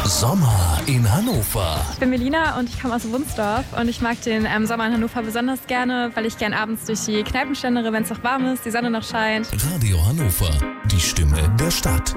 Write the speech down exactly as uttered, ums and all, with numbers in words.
Sommer in Hannover. Ich bin Melina und ich komme aus Wunsdorf und ich mag den ähm, Sommer in Hannover besonders gerne, weil ich gern abends durch die Kneipen schlendere, wenn es noch warm ist, die Sonne noch scheint. Radio Hannover, die Stimme der Stadt.